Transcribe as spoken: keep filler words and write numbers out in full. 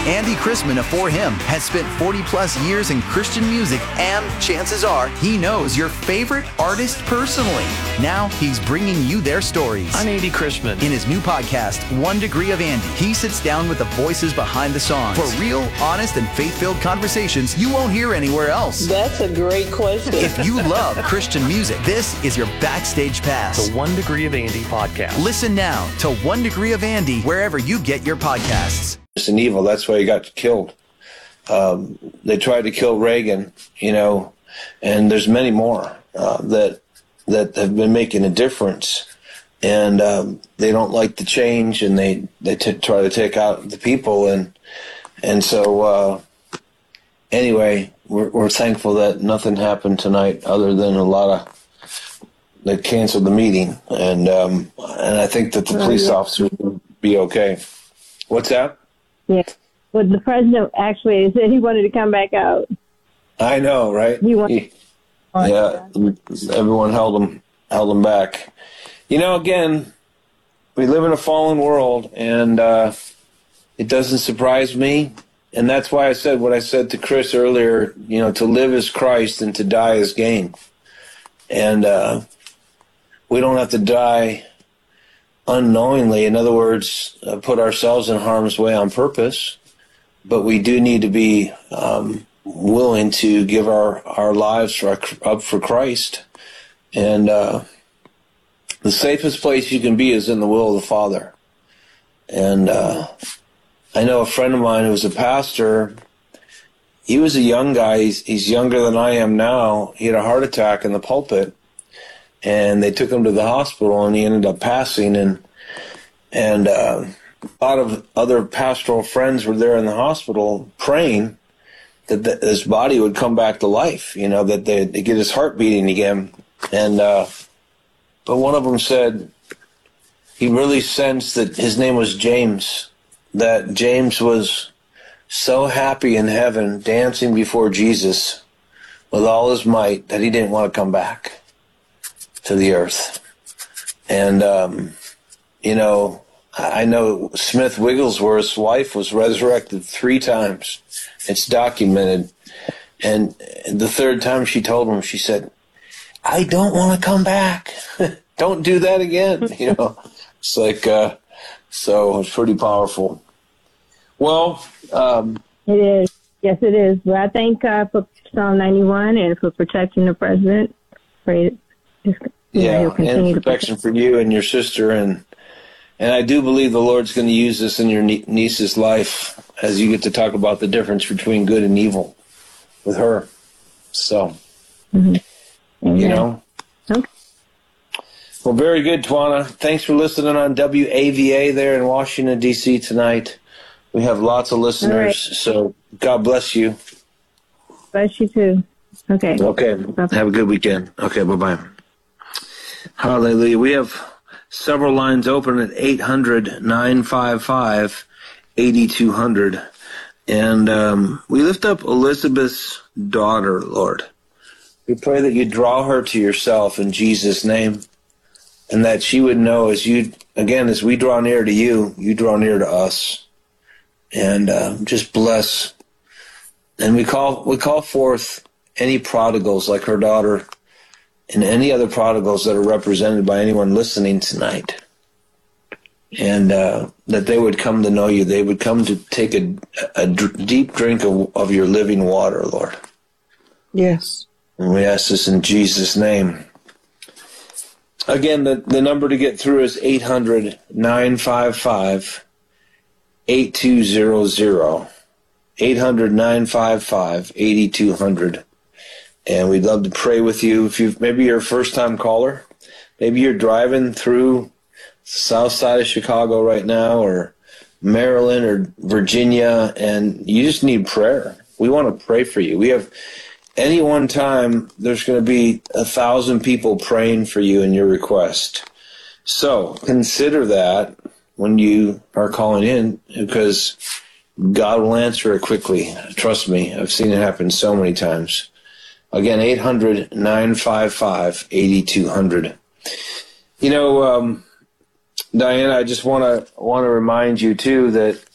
Andy Chrisman of For Him has spent forty plus years in Christian music, and chances are he knows your favorite artist personally. Now he's bringing you their stories. I'm Andy Chrisman. In his new podcast, One Degree of Andy, he sits down with the voices behind the songs for real, honest, and faith-filled conversations you won't hear anywhere else. That's a great question. If you love Christian music, this is your backstage pass. The One Degree of Andy podcast. Listen now to One Degree of Andy wherever you get your podcasts. And evil. That's why he got killed. Um, they tried to kill Reagan, you know, and there's many more uh, that that have been making a difference. And um, they don't like the change, and they they t- try to take out the people. And and so uh, anyway, we're, we're thankful that nothing happened tonight, other than a lot of they canceled the meeting. And um, and I think that the police oh, yeah. officers will be okay. What's that? Yeah. But the president actually said he wanted to come back out. I know, right? He wanted he, yeah, everyone held him, held him back. You know, again, we live in a fallen world, and uh, it doesn't surprise me. And that's why I said what I said to Chris earlier, you know, to live is Christ and to die is gain. And uh, we don't have to die unknowingly, in other words, uh, put ourselves in harm's way on purpose, but we do need to be um, willing to give our, our lives for, up for Christ. And uh, the safest place you can be is in the will of the Father. And uh, I know a friend of mine who was a pastor. He was a young guy. He's, he's younger than I am now. He had a heart attack in the pulpit. And they took him to the hospital, and he ended up passing. And and uh, a lot of other pastoral friends were there in the hospital praying that the, his body would come back to life. You know, that they would get his heart beating again. And uh, but one of them said he really sensed that his name was James. That James was so happy in heaven, dancing before Jesus with all his might, that he didn't want to come back to the earth. And, um, you know, I know Smith Wigglesworth's wife was resurrected three times. It's documented. And the third time she told him, she said, I don't want to come back. Don't do that again. You know, it's like, uh, so it's pretty powerful. Well, um, it is. Yes, it is. Well, I thank God for Psalm ninety-one and for protecting the president. Pray Yeah, and protection for you and your sister, and and I do believe the Lord's going to use this in your niece's life as you get to talk about the difference between good and evil with her. So, mm-hmm. you know. Okay. Well, very good, Tawana. Thanks for listening on W A V A there in Washington, D C tonight. We have lots of listeners, right. So God bless you. Bless you too. Okay. Okay. Bye-bye. Have a good weekend. Okay, bye-bye. Hallelujah. We have several lines open at eight hundred, nine five five, eight two zero zero. And um, we lift up Elizabeth's daughter, Lord. We pray that you draw her to yourself in Jesus' name, and that she would know as you, again, as we draw near to you, you draw near to us. And uh, just bless. And we call we call forth any prodigals like her daughter, and any other prodigals that are represented by anyone listening tonight, and uh, that they would come to know you. They would come to take a, a d- deep drink of, of your living water, Lord. Yes. And we ask this in Jesus' name. Again, the, the number to get through is eight hundred, nine five five, eight two zero zero. eight hundred, nine five five, eight two zero zero. And we'd love to pray with you. If you maybe you're a first-time caller, maybe you're driving through south side of Chicago right now, or Maryland or Virginia, and you just need prayer. We want to pray for you. We have any one time there's going to be a thousand people praying for you in your request. So consider that when you are calling in, because God will answer it quickly. Trust me, I've seen it happen so many times. Again, eight hundred, nine five five, eight two zero zero. You know, um, Diana, I just want to want to remind you, too, that